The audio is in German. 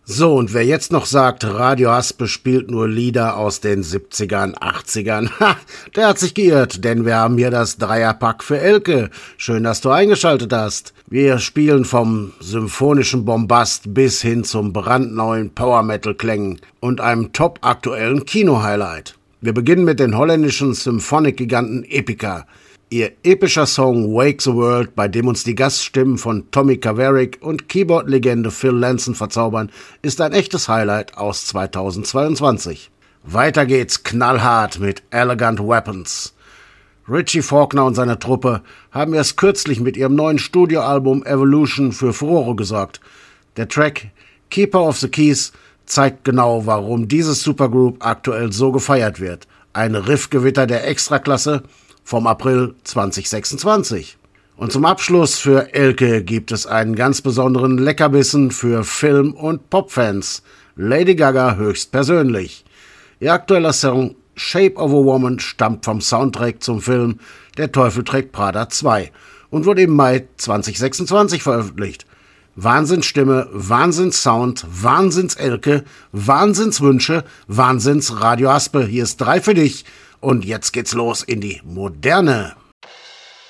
So, und wer jetzt noch sagt, Radio Haspe spielt nur Lieder aus den 70ern, 80ern, der hat sich geirrt, denn wir haben hier das Dreierpack für Elke. Schön, dass du eingeschaltet hast. Wir spielen vom symphonischen Bombast bis hin zum brandneuen Power-Metal-Klängen und einem top-aktuellen Kino-Highlight. Wir beginnen mit den holländischen Symphonic-Giganten Epica. Ihr epischer Song Wake the World, bei dem uns die Gaststimmen von Tommy Caverick und Keyboard-Legende Phil Lanson verzaubern, ist ein echtes Highlight aus 2022. Weiter geht's knallhart mit Elegant Weapons. Richie Faulkner und seine Truppe haben erst kürzlich mit ihrem neuen Studioalbum Evolution für Furore gesorgt. Der Track Keeper of the Keys zeigt genau, warum dieses Supergroup aktuell so gefeiert wird. Ein Riffgewitter der Extraklasse vom April 2026. Und zum Abschluss für Elke gibt es einen ganz besonderen Leckerbissen für Film- und Popfans. Lady Gaga höchstpersönlich. Ihr aktueller Song Shape of a Woman stammt vom Soundtrack zum Film Der Teufel trägt Prada 2 und wurde im Mai 2026 veröffentlicht. Wahnsinnsstimme, Wahnsinnssound, Wahnsinns-Elke, Wahnsinnswünsche, Wahnsinns-Radio Haspe. Hier ist 3 für dich. Und jetzt geht's los in die Moderne.